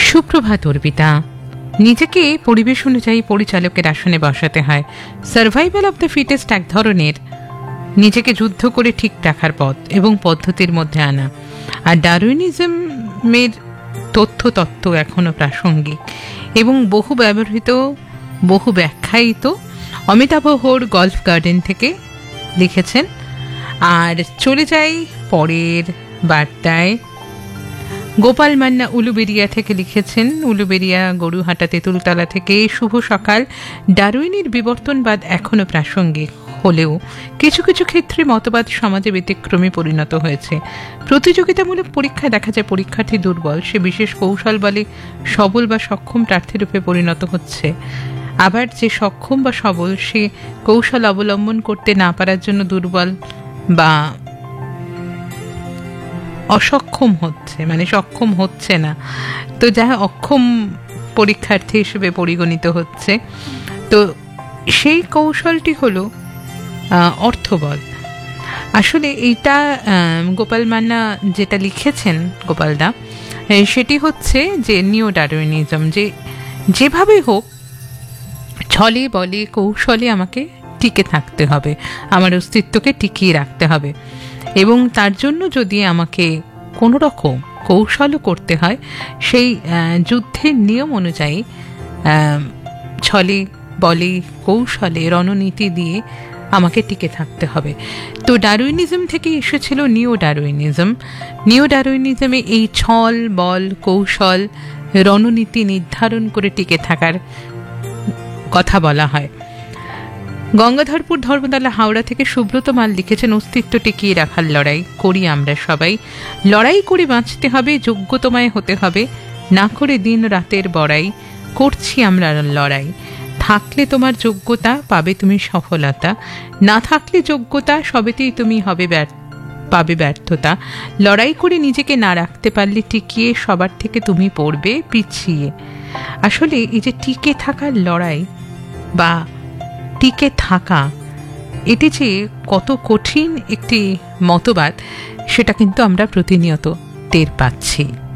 সুপ্রভাত অর্পিতা। নিজেকে পরিবেশ অনুযায়ী পরিচালকের আসনে বসাতে হয়। সার্ভাইভাল অব দ্য ফিটেস্ট এক ধরনের নিজেকে যুদ্ধ করে ঠিক রাখার পথ এবং পদ্ধতির মধ্যে আনা। আর ডারউইনিজমের তত্ত্ব এখনও প্রাসঙ্গিক এবং বহু ব্যবহৃত, বহু ব্যাখ্যায়িত। অমিতাভ হোর গল্ফ গার্ডেন থেকে লিখেছেন। আর চলে যাই পরের বার্তায়। গোপাল মান্না উলুবেরিয়া থেকে লিখেছেন। উলুবেরিয়া গরুহাটা তেঁতুলতলা থেকে। শুভ সকাল। ডারউইনের বিবর্তনবাদ এখনও প্রাসঙ্গিক হলেও কিছু কিছু ক্ষেত্রে মতবাদ সমাজে ব্যতিক্রমী পরিণত হয়েছে। প্রতিযোগিতামূলক পরীক্ষায় দেখা যায় পরীক্ষার্থী দুর্বল, সে বিশেষ কৌশল বলে সবল বা সক্ষম প্রার্থীরূপে পরিণত হচ্ছে। আবার যে সক্ষম বা সবল, সে কৌশল অবলম্বন করতে না পারার জন্য দুর্বল বা অসক্ষম হচ্ছে, মানে সক্ষম হচ্ছে না, তো যারা অক্ষম পরীক্ষার্থী হিসেবে পরিগণিত হচ্ছে। তো সেই কৌশলটি হলো অর্থবল। আসলে এইটা গোপাল মান্না যেটা লিখেছেন, গোপালদা, সেটি হচ্ছে যে নিও ডারউইনিজম, যে যেভাবে হোক ছলে বলে কৌশলে আমাকে টিকে থাকতে হবে, আমার অস্তিত্বকে টিকিয়ে রাখতে হবে। এবং তার জন্য যদি আমাকে কোনো রকম কৌশলও করতে হয়, সেই যুদ্ধের নিয়ম অনুযায়ী ছলে বলে কৌশলে রণনীতি দিয়ে আমাকে টিকে থাকতে হবে। তো ডারউইনিজম থেকে এসেছিল নিও ডারউইনিজম। নিও ডারউইনিজমে এই ছল বল কৌশল রণনীতি নির্ধারণ করে টিকে থাকার কথা বলা হয়। গঙ্গাধরপুর ধর্মতলা হাওড়া থেকে সুব্রত মাল লিখেছেন, অস্তিত্ব টিকিয়ে রাখার লড়াই করি আমরা সবাই। লড়াই করে বাঁচতে হবে, যোগ্যতমায় হতে হবে, না করে দিন রাতের বড়াই। করছি আমরা লড়াই। থাকলে তোমার যোগ্যতা পাবে তুমি সফলতা, না থাকলে যোগ্যতা সবেতেই তুমি পাবে ব্যর্থতা। লড়াই করে নিজেকে না রাখতে পারলে টিকিয়ে সবার থেকে তুমি পড়বে পিছিয়ে। আসলে এই যে টিকে থাকার লড়াই বা টিকে থাকা, এটি যে কত কঠিন একটি মতবাদ, সেটা কিন্তু আমরা প্রতিনিয়ত টের পাচ্ছি।